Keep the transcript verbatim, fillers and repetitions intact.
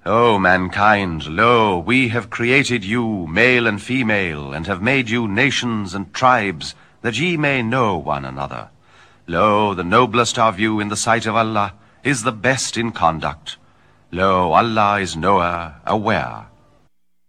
O mankind, lo, we have created you, male and female, and have made you nations and tribes, that ye may know one another. Lo, the noblest of you in the sight of Allah is the best in conduct. Lo, Allah is knower, aware.